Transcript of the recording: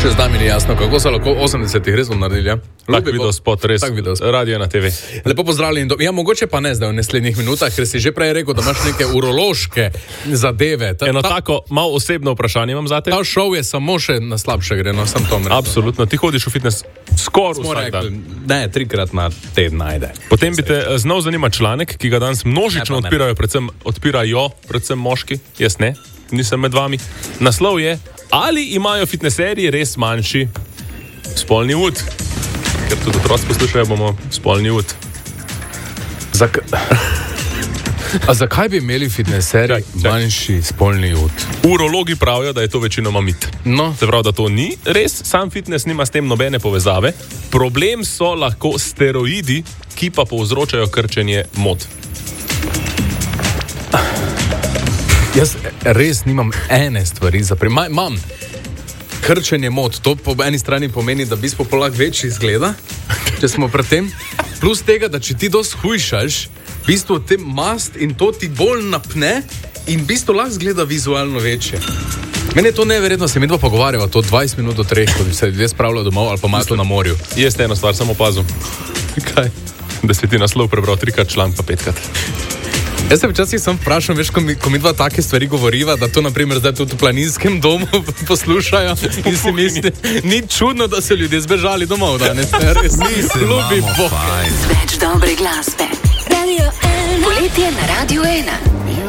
Še zdaj mi ni jasno, kako so lahko 80-ih res naredili, ja? Tak video spot, res. Radio na TV. Lepo pozdravljeni. Ja, mogoče pa ne zdaj v naslednjih minutah, ker si že prej rekel, da imaš neke urološke zadeve. Tako malo osebno vprašanje imam zate. Ta šov je samo še na slabše gre, no, sem to rekel. Absolutno. Ti hodiš v fitness skoraj vsak dan. Ne, 3-krat na teden najde. Potem bi te znal zanima članek, ki ga danes množično odpirajo predvsem moški, jaz ne, nisem med vami. Naslov je: ali imajo fitneserji res manjši spolni ud? Ker tudi otroci poslušajo, bomo spolni ud. A zakaj bi imeli fitneserji manjši spolni ud? Urologi pravijo, da je to večinoma mit. No. Se pravi, da to ni res, sam fitness nima s tem nobene povezave. Problem so lahko steroidi, ki pa povzročajo krčenje mod. Jaz res nimam ene stvari za imam krčenje mod. To po eni strani pomeni, da bismo polak večji izgleda, če smo pred tem. Plus tega, da če ti dosti hujšaš, v bistvu te mast in to ti bolj napne in v bistvu lahko zgleda vizualno večje. Meni je to neverjetno, se mi dva pogovarjava to 20 minut do 3, ko bi se ljudje spravljali domov ali pa malo na morju. Jaz eno stvar, samo opazil. Kaj? Da si ti naslov prebral 3-krat, članek pa 5-krat. Jaz se včasih sem vprašal, veš, ko mi dva take stvari govoriva, da to naprimer zdaj tudi v planinskem domu poslušajo in si misli, ni čudno, da so ljudje zbežali domov danes. Res nisem. Ljubi Bog. Več dobre glasbe. Poletje na Radio 1.